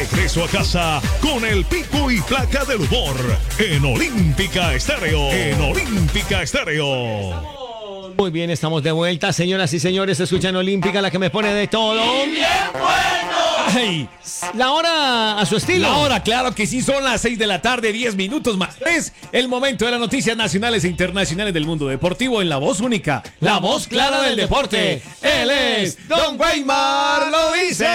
regreso a casa con el pico y placa del humor en Olímpica Estéreo. Muy bien, estamos de vuelta, señoras y señores. Escuchan Olímpica, la que me pone de todo. ¡Bien bueno! Ay, la hora a su estilo. La hora, claro que sí, son las 6 de la tarde, 10 minutos más 3. El momento de las noticias nacionales e internacionales del mundo deportivo en la voz única, la voz clara del deporte. Él es Don Weimar, lo dice.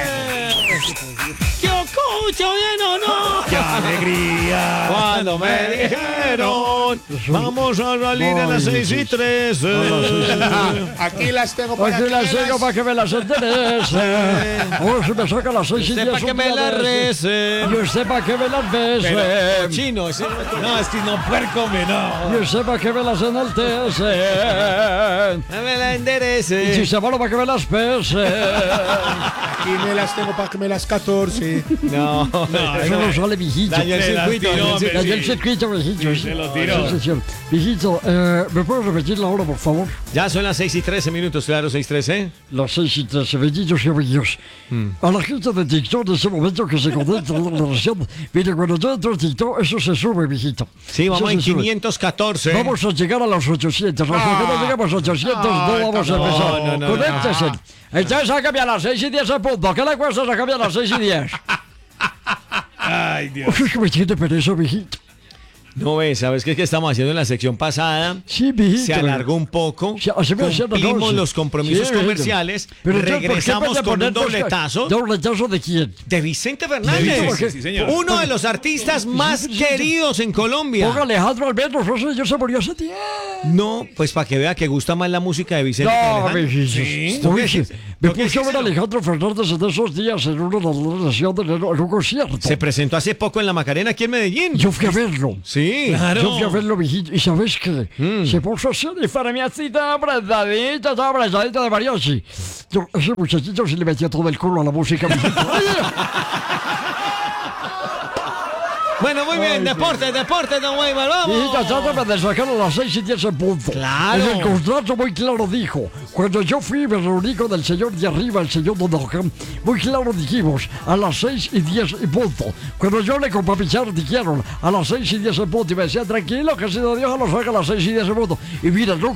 ¡Qué escucho bien o no! ¡Qué alegría! Cuando me dijeron, vamos a salir a las 6:13. Aquí las tengo para que me las enterese. Ahora se me saca las 6:10. Para que me las rece. Yo sé para que me las bese. Chino, ese no, es que no puerco, no. Yo sé para que me las enaltece. Me la enderece. Y si se van para que me las pese. Aquí me las tengo para que me las 14. No, eso no sale, mijito. Dañó el circuito. Dañó el circuito, mijito. Se lo tiró. Mijito, ¿me puedes repetir la hora, por favor? Ya son las 6:13 minutos, claro, 6:13. Las 6:13, benditos y bellos. A la gente de TikTok en ese momento que se conecta en la relación. Mire, cuando yo entro en TikTok, eso se sube, mijito. Sí, vamos en 514. Vamos a llegar a los 800. Hasta que no lleguemos a 800, no vamos a empezar. Conéctese. Entonces, sácame a las 6:10 en punto. ¿Qué le cuesta sacarme a las 6:10? Ay, Dios. Uy, que me tiene pereza, mijito. No ves, ¿sabes qué es que estamos haciendo en la sección pasada? Sí, mijito. Se alargó un poco. Cumplimos los compromisos comerciales. Pero regresamos con un dobletazo. ¿Dobletazo de quién? De Vicente Fernández. Sí, señor. Uno de los artistas más queridos en Colombia. Ponga Alejandro Alberto, yo se murió hace tiempo. No, pues para que vea que gusta más la música de Vicente que No, Alejandro. mijito. Me puse a ver a Alejandro Fernández en esos días en una relación en un concierto. Se presentó hace poco en la Macarena, aquí en Medellín. Yo fui a verlo. Sí. Claro. Yo fui a verlo, mijito, y ¿sabes qué? Se puso así y para mí así estaba abrazadita de mariachi. Ese muchachito se le metió todo el culo a la música, mijito. Bueno, muy bien, deporte, don Weimar, vamos. Mijito, trátame de sacar a las 6:10 en punto. Claro. En el contrato muy claro dijo, cuando yo fui me reuní con el señor de arriba, el señor Donojan, muy claro dijimos, a las 6:10 en punto. Cuando yo le con Papichar dijeron, a las 6:10 en punto, y me decía, tranquilo, que si no Dios lo saca a las 6:10 en punto. Y mira, no